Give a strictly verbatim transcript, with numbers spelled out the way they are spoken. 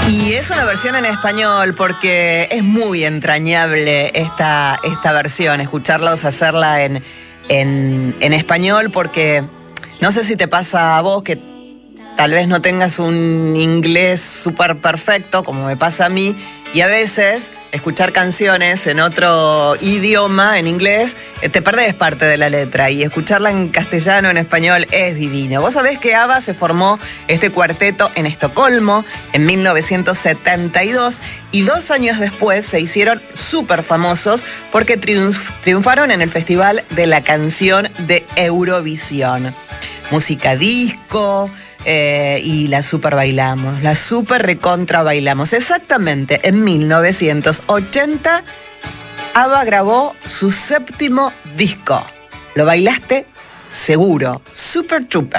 Y es una versión en español porque es muy entrañable esta, esta versión, escucharlos hacerla en, en, en español, porque no sé si te pasa a vos que tal vez no tengas un inglés súper perfecto, como me pasa a mí, y a veces escuchar canciones en otro idioma, en inglés, te perdés parte de la letra, y escucharla en castellano, en español, es divino. Vos sabés que ABBA se formó este cuarteto en Estocolmo en mil novecientos setenta y dos, y dos años después se hicieron súper famosos porque triunf- triunfaron en el Festival de la Canción de Eurovisión. Música disco... Eh, y la super bailamos, la super recontra bailamos. Exactamente, en mil novecientos ochenta, ABBA grabó su séptimo disco. ¿Lo bailaste? Seguro. Super Trooper.